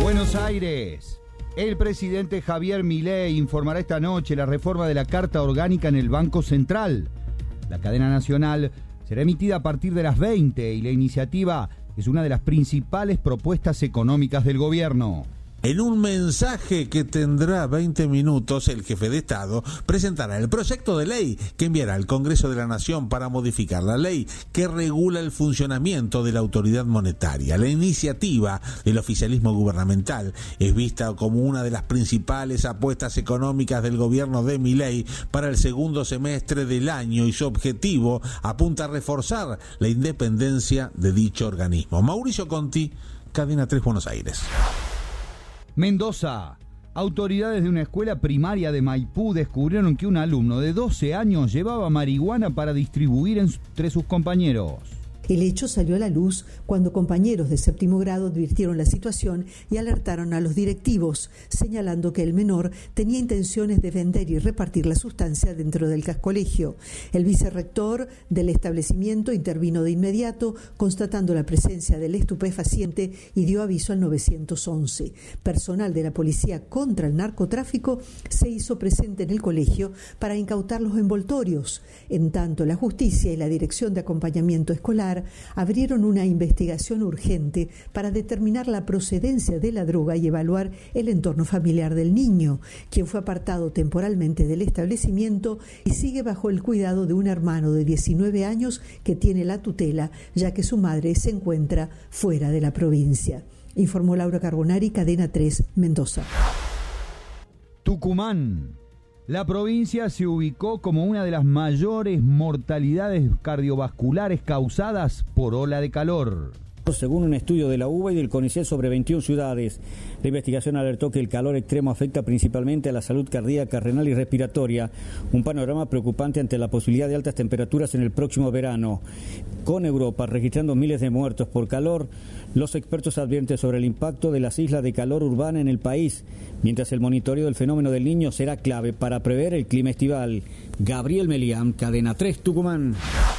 Buenos Aires. El presidente Javier Milei informará esta noche la reforma de la Carta Orgánica en el Banco Central. La cadena nacional será emitida a partir de las 20 y la iniciativa es una de las principales propuestas económicas del gobierno. En un mensaje que tendrá 20 minutos, el jefe de Estado presentará el proyecto de ley que enviará al Congreso de la Nación para modificar la ley que regula el funcionamiento de la autoridad monetaria. La iniciativa del oficialismo gubernamental es vista como una de las principales apuestas económicas del gobierno de Milei para el segundo semestre del año y su objetivo apunta a reforzar la independencia de dicho organismo. Mauricio Conti, Cadena 3, Buenos Aires. Mendoza. Autoridades de una escuela primaria de Maipú descubrieron que un alumno de 12 años llevaba marihuana para distribuir entre sus compañeros. El hecho salió a la luz cuando compañeros de séptimo grado advirtieron la situación y alertaron a los directivos, señalando que el menor tenía intenciones de vender y repartir la sustancia dentro del colegio. El vicerrector del establecimiento intervino de inmediato, constatando la presencia del estupefaciente y dio aviso al 911. Personal de la policía contra el narcotráfico se hizo presente en el colegio para incautar los envoltorios. En tanto, la justicia y la Dirección de Acompañamiento Escolar abrieron una investigación urgente para determinar la procedencia de la droga y evaluar el entorno familiar del niño, quien fue apartado temporalmente del establecimiento y sigue bajo el cuidado de un hermano de 19 años que tiene la tutela, ya que su madre se encuentra fuera de la provincia. Informó Laura Carbonari, Cadena 3, Mendoza. Tucumán. La provincia se ubicó como una de las mayores mortalidades cardiovasculares causadas por ola de calor. Según un estudio de la UBA y del CONICET sobre 21 ciudades, la investigación alertó que el calor extremo afecta principalmente a la salud cardíaca, renal y respiratoria, un panorama preocupante ante la posibilidad de altas temperaturas en el próximo verano. Con Europa registrando miles de muertos por calor, los expertos advierten sobre el impacto de las islas de calor urbana en el país, mientras el monitoreo del fenómeno del Niño será clave para prever el clima estival. Gabriel Melián, Cadena 3, Tucumán.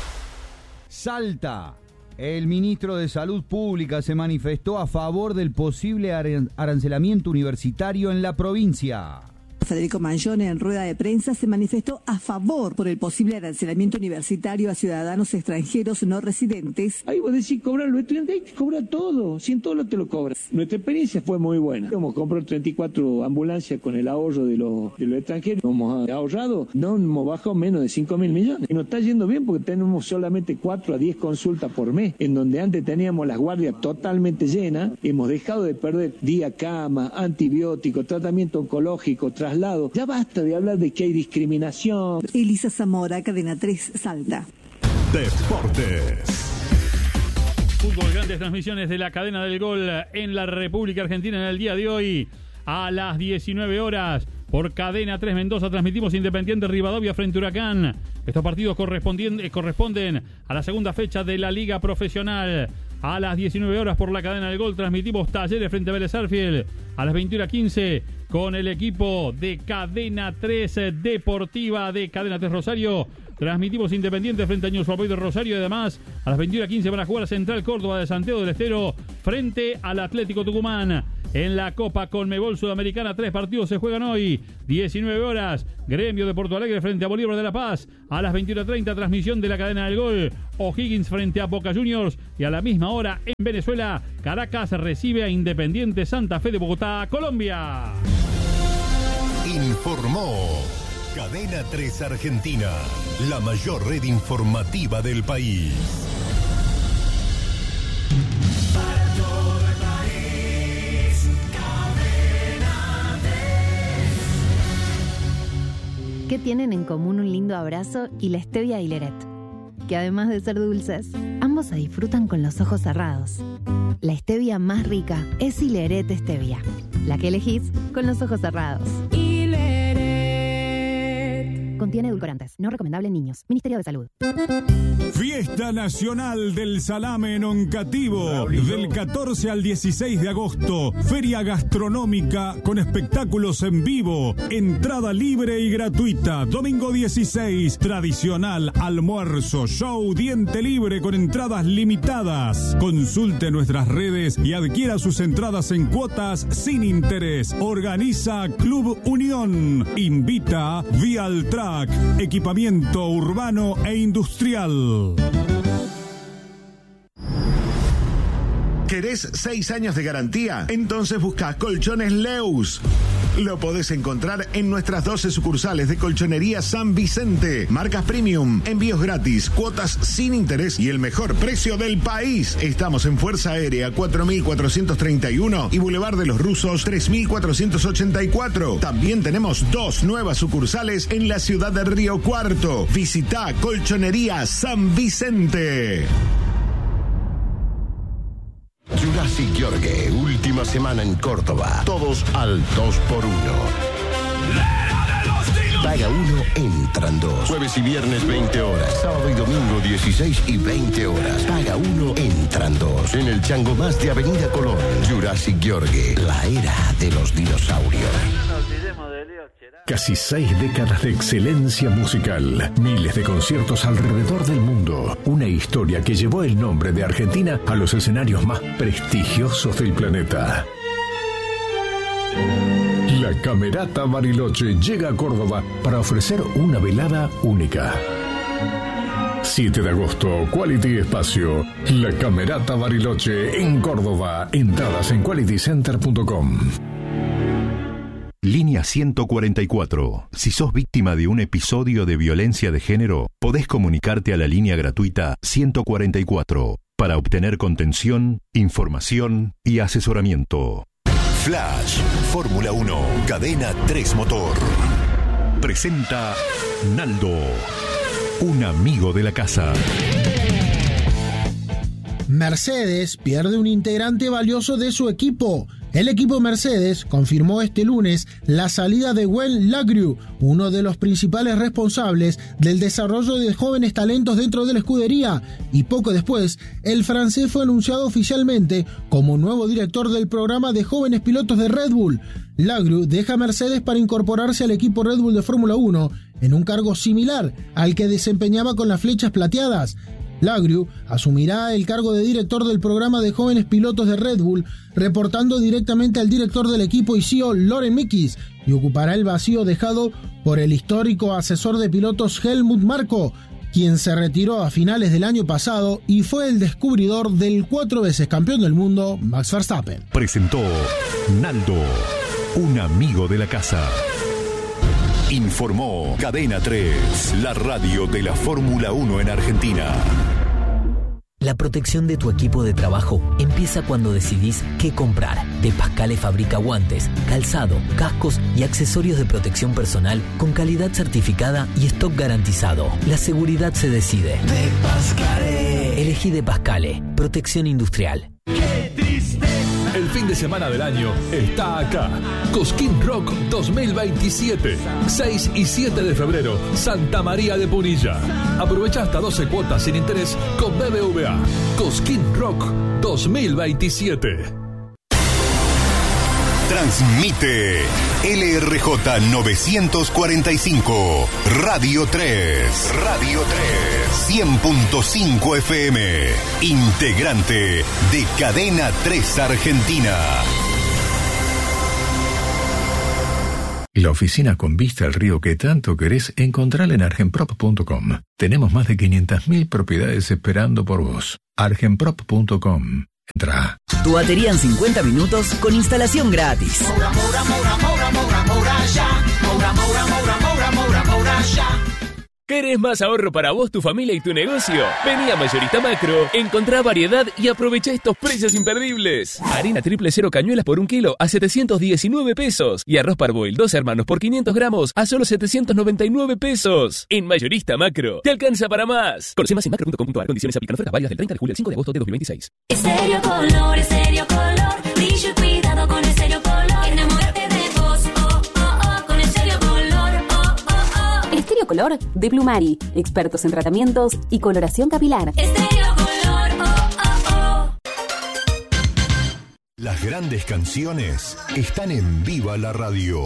Salta. El ministro de Salud Pública se manifestó a favor del posible arancelamiento universitario en la provincia. Federico Mangione, en rueda de prensa, se manifestó a favor por el posible arancelamiento universitario a ciudadanos extranjeros no residentes. Ahí vos decís, cobrar los estudiantes, te cobra todo, si en todo lo te lo cobras. Nuestra experiencia fue muy buena. Hemos comprado 34 ambulancias con el ahorro de los extranjeros. Hemos ahorrado, no hemos bajado menos de 5.000 millones. Y nos está yendo bien porque tenemos solamente 4 a 10 consultas por mes, en donde antes teníamos las guardias totalmente llenas. Hemos dejado de perder día cama, antibióticos, tratamiento oncológico, traslado. Ya basta de hablar de que hay discriminación. Elisa Zamora, Cadena 3, Salta. Deportes. Fútbol, grandes transmisiones de la cadena del gol en la República Argentina en el día de hoy a las 19 horas. Por Cadena 3 Mendoza transmitimos Independiente Rivadavia frente a Huracán. Estos partidos corresponden a la segunda fecha de la Liga Profesional. A las 19 horas por la cadena del gol transmitimos Talleres frente a Vélez Sarsfield. A las 21:15 con el equipo de Cadena 3 Deportiva de Cadena 3 Rosario. Transmitimos Independiente frente a Ñuzo Apoyo de Rosario y además a las 21:15 van a jugar Central Córdoba de Santiago del Estero frente al Atlético Tucumán. En la Copa Conmebol Sudamericana, 3 partidos se juegan hoy. 19 horas, Gremio de Porto Alegre frente a Bolívar de La Paz. A las 21:30, transmisión de la cadena del gol. O'Higgins frente a Boca Juniors. Y a la misma hora, en Venezuela, Caracas recibe a Independiente Santa Fe de Bogotá, Colombia. Informó Cadena 3 Argentina, la mayor red informativa del país. ¿Qué tienen en común un lindo abrazo y la stevia y Leret? Que además de ser dulces, ambos se disfrutan con los ojos cerrados. La stevia más rica es Hileret Stevia, la que elegís con los ojos cerrados. Hileret. Contiene edulcorantes. No recomendable en niños. Ministerio de Salud. Fiesta Nacional del Salame en Oncativo. Del 14 al 16 de agosto. Feria gastronómica con espectáculos en vivo. Entrada libre y gratuita. Domingo 16. Tradicional almuerzo. Show diente libre con entradas limitadas. Consulte nuestras redes y adquiera sus entradas en cuotas sin interés. Organiza Club Unión. Invita Vialtrack. Equipamiento urbano e industrial. ¿Querés 6 años de garantía? Entonces busca Colchones Leus. Lo podés encontrar en nuestras 12 sucursales de Colchonería San Vicente. Marcas premium, envíos gratis, cuotas sin interés y el mejor precio del país. Estamos en Fuerza Aérea 4431 y Boulevard de los Rusos 3484. También tenemos 2 nuevas sucursales en la ciudad de Río Cuarto. Visita Colchonería San Vicente. Jurassic Yorgue, última semana en Córdoba. Todos al 2x1. Paga 1, entran 2. Jueves y viernes 20 horas. Sábado y domingo 16 y 20 horas. Paga 1, entran 2. En el Chango Más de Avenida Colón. Jurassic Yorgue, la era de los dinosaurios. Casi 6 décadas de excelencia musical, miles de conciertos alrededor del mundo, una historia que llevó el nombre de Argentina a los escenarios más prestigiosos del planeta. La Camerata Bariloche llega a Córdoba para ofrecer una velada única. 7 de agosto, Quality Espacio, La Camerata Bariloche en Córdoba. Entradas en qualitycenter.com. Línea 144. Si sos víctima de un episodio de violencia de género, podés comunicarte a la línea gratuita 144 para obtener contención, información y asesoramiento. Flash, Fórmula 1, Cadena 3 Motor. Presenta Naldo, un amigo de la casa. Mercedes pierde un integrante valioso de su equipo. El equipo Mercedes confirmó este lunes la salida de Gwen Lagrieu, uno de los principales responsables del desarrollo de jóvenes talentos dentro de la escudería, y poco después, el francés fue anunciado oficialmente como nuevo director del programa de jóvenes pilotos de Red Bull. Lagrieu deja Mercedes para incorporarse al equipo Red Bull de Fórmula 1 en un cargo similar al que desempeñaba con las flechas plateadas. Lagrieu asumirá el cargo de director del programa de jóvenes pilotos de Red Bull, reportando directamente al director del equipo y CEO Loren Mickis, y ocupará el vacío dejado por el histórico asesor de pilotos Helmut Marko, quien se retiró a finales del año pasado y fue el descubridor del 4 veces campeón del mundo Max Verstappen. Presentó Naldo, un amigo de la casa. Informó Cadena 3, la radio de la Fórmula 1 en Argentina. La protección de tu equipo de trabajo empieza cuando decidís qué comprar. De Pascale fabrica guantes, calzado, cascos y accesorios de protección personal con calidad certificada y stock garantizado. La seguridad se decide. De Pascale. Elegí De Pascale. Protección industrial. ¡Qué tristeza! El fin de semana del año está acá. Cosquín Rock 2027. 6 y 7 de febrero, Santa María de Punilla. Aprovecha hasta 12 cuotas sin interés con BBVA. Cosquín Rock 2027. Transmite LRJ 945, Radio 3. Radio 3, 100.5 FM. Integrante de Cadena 3 Argentina. La oficina con vista al río que tanto querés, encontrala en argenprop.com. Tenemos más de 500.000 propiedades esperando por vos. argenprop.com. Entra. Tu batería en 50 minutos con instalación gratis. Moura, moura, moura, moura, moura, moura, ya. Moura, moura, moura, moura, moura, moura, ya. ¿Querés más ahorro para vos, tu familia y tu negocio? Vení a Mayorista Macro, encontrá variedad y aprovecha estos precios imperdibles. Harina triple cero cañuelas por 1 kilo a 719 pesos. Y arroz parboil 2 hermanos por 500 gramos a solo 799 pesos. En Mayorista Macro, te alcanza para más. Conoce más en macro.com.ar. Condiciones aplican. Ofertas válidas del 30 de julio al 5 de agosto de 2026. Estéreo color, brillo y cuidado con Estéreo color. Enamórate de vos, oh, oh, oh, con Estéreo color, oh, oh, oh. Estéreo color Color de Plumari, expertos en tratamientos y coloración capilar. Las grandes canciones están en Viva la Radio.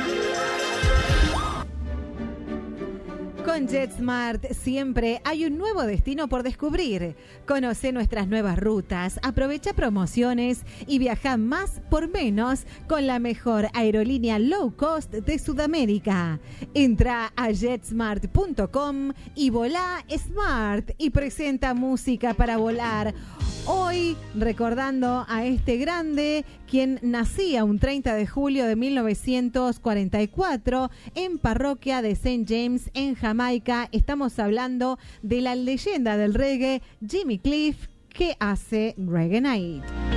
Con JetSmart siempre hay un nuevo destino por descubrir. Conoce nuestras nuevas rutas, aprovecha promociones y viaja más por menos con la mejor aerolínea low cost de Sudamérica. Entra a jetsmart.com y volá Smart y presenta música para volar. Hoy recordando a este grande, quien nacía un 30 de julio de 1944 en parroquia de St. James en Jamaica. Estamos hablando de la leyenda del reggae, Jimmy Cliff, que hace Reggae Night.